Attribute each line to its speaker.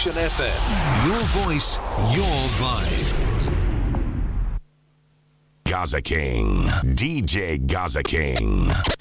Speaker 1: Nation FM. Your voice, your vibe.
Speaker 2: Gaza King. DJ Gaza King.